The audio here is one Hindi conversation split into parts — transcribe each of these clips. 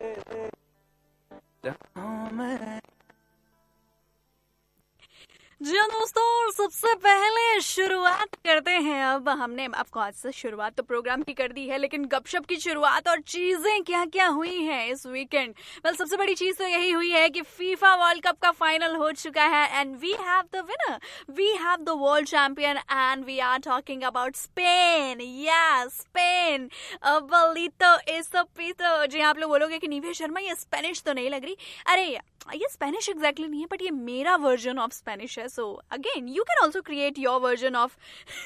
जी हाँ दोस्तों, सबसे पहले शुरुआत करते हैं। अब हमने आपको आज से शुरुआत तो प्रोग्राम की कर दी है, लेकिन गपशप की शुरुआत और चीजें क्या क्या हुई हैं इस वीकेंड। वेल, सबसे बड़ी चीज तो यही हुई है कि फीफा वर्ल्ड कप का फाइनल हो चुका है and we have the winner, we have the world champion and we are talking about Spain. Yes, Spain. अबलितो एसोपितो। जी, आप लोग बोलोगे कि निवेश शर्मा ये स्पेनिश तो नहीं लग रही। अरे ये स्पेनिश एग्जैक्टली नहीं है, बट ये मेरा वर्जन ऑफ स्पेनिश है। So again you can also create your version of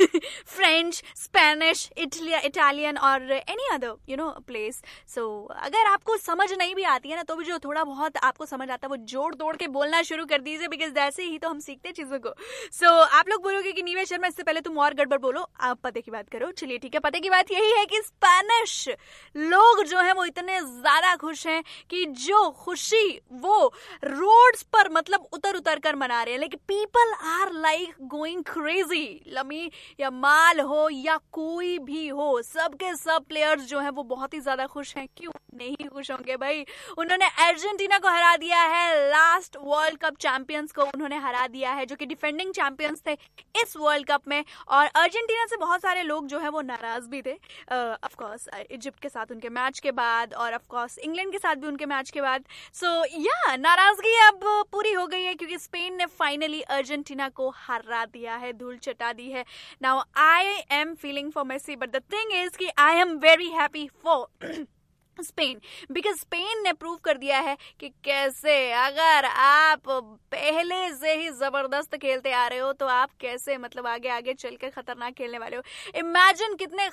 French, Spanish, Italian और एनी अदर प्लेस। सो अगर आपको समझ नहीं भी आती है ना, तो भी जो थोड़ा बहुत आपको समझ आता है वो जोड़ तोड़ के बोलना शुरू कर दीजिए, बिकॉज ऐसे ही तो हम सीखते हैं चीजों को। सो आप लोग बोलोगे कि निवेश शर्मा इससे पहले तुम और गड़बड़ बोलो, आप पते की बात करो। चलिए ठीक है, पते की बात यही है कि स्पेनिश लोग जो है वो इतने ज्यादा खुश हैं कि जो खुशी वो रोड्स पर मतलब उतर उतर कर मना रहे हैं। लेकिन people are like going crazy. लमी या माल हो या कोई भी हो, सबके सब प्लेयर्स जो हैं वो बहुत ही ज्यादा खुश हैं। क्यों नहीं खुश होंगे भाई? उन्होंने अर्जेंटीना को हरा दिया है, लास्ट वर्ल्ड कप चैंपियंस को उन्होंने हरा दिया है, जो कि डिफेंडिंग चैंपियंस थे इस वर्ल्ड कप में। और अर्जेंटीना से बहुत सारे लोग जो है वो नाराज भी थे, ऑफ कोर्स इजिप्ट के साथ उनके मैच के बाद, और ऑफ कोर्स इंग्लैंड के साथ भी उनके मैच के बाद। सो या नाराजगी अब पूरी हो गई है, क्योंकि स्पेन ने फाइनली अर्जेंटीना को हरा दिया है, धूल चटा दी है। Now I am feeling for Messi, but the thing is कि I am very happy for Spain, because Spain ने प्रूव कर दिया है कि कैसे अगर आप पहले से ही जबरदस्त खेलते आ रहे हो तो आप कैसे मतलब आगे आगे चल के खतरनाक खेलने वाले हो। इमेजिन कितने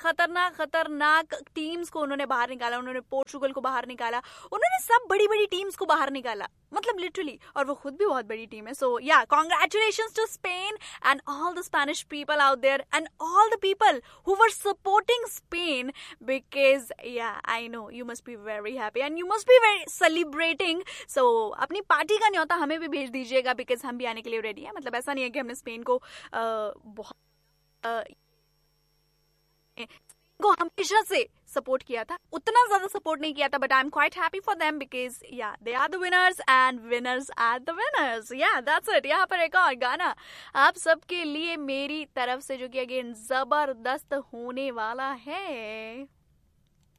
खतरनाक टीम्स को उन्होंने बाहर निकाला। उन्होंने पोर्चुगल को बाहर निकाला, उन्होंने सब बड़ी बड़ी टीम्स को बाहर निकाला, मतलब लिटरली, और वो खुद भी बहुत बड़ी टीम है। सो या, congratulations to Spain and all the Spanish people out there and all the people who were supporting Spain, because या I know you must be very happy and you must be very celebrating. सो अपनी पार्टी का न्योता हमें भी भेज दीजिएगा, बिकॉज हम भी आने के लिए रेडी है। मतलब ऐसा नहीं है कि हमने स्पेन को बहुत को हमेशा से सपोर्ट किया था, उतना ज्यादा सपोर्ट नहीं किया था, but I am quite happy for them because या they are the winners and winners are the winners. या दैट्स इट। यहाँ पर एक और गाना आप सबके लिए मेरी तरफ से, जो कि अगेन जबरदस्त होने वाला है।